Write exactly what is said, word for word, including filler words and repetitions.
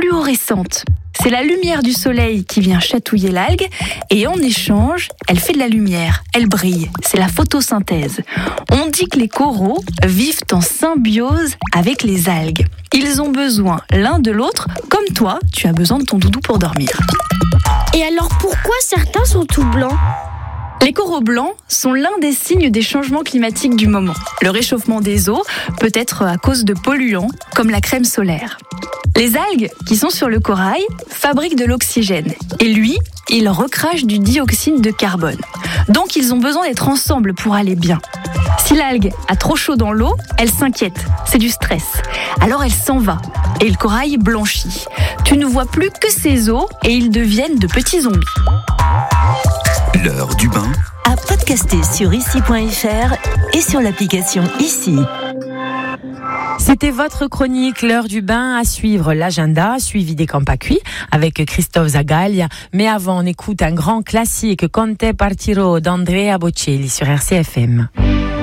fluorescente. C'est la lumière du soleil qui vient chatouiller l'algue et en échange, elle fait de la lumière, elle brille. C'est la photosynthèse. On dit que les coraux vivent en symbiose avec les algues. Ils ont besoin l'un de l'autre, comme toi, tu as besoin de ton doudou pour dormir. Et alors pourquoi certains sont tout blancs ? Les coraux blancs sont l'un des signes des changements climatiques du moment. Le réchauffement des eaux peut être à cause de polluants comme la crème solaire. Les algues qui sont sur le corail fabriquent de l'oxygène et lui, il recrache du dioxyde de carbone. Donc ils ont besoin d'être ensemble pour aller bien. Si l'algue a trop chaud dans l'eau, elle s'inquiète, c'est du stress. Alors elle s'en va et le corail blanchit. Tu ne vois plus que ses os et ils deviennent de petits zombies. L'heure du bain. À podcaster sur ici point f r et sur l'application Ici. C'était votre chronique, l'heure du bain, à suivre l'agenda, suivi des camps à cuits avec Christophe Zagaglia. Mais avant, on écoute un grand classique, Con te partirò d'Andrea Bocelli sur R C F M.